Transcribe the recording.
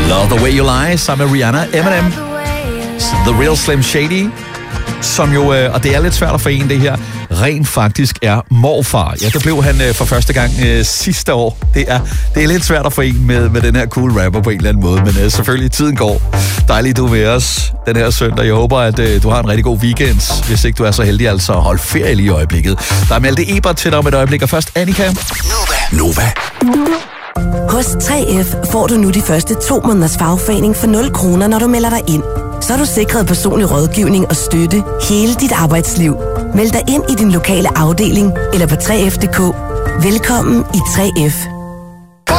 Love the Way You Lie sammen med Rihanna, Eminem, The Real Slim Shady, som jo, og det er lidt svært at forene det her, rent faktisk er morfar. Ja, der blev han for første gang sidste år. Det er lidt svært at forene med den her cool rapper på en eller anden måde, men selvfølgelig tiden går. Dejligt, du er med os den her søndag. Jeg håber, at du har en rigtig god weekend, hvis ikke du er så heldig, altså hold ferie lige i øjeblikket. Der er Malte Ebert til dig om et øjeblik, og først Annika. Nova. Hos 3F får du nu de første 2 måneders fagforening for 0 kroner, når du melder dig ind. Så er du sikret personlig rådgivning og støtte hele dit arbejdsliv. Meld dig ind i din lokale afdeling eller på 3F.dk. Velkommen i 3F.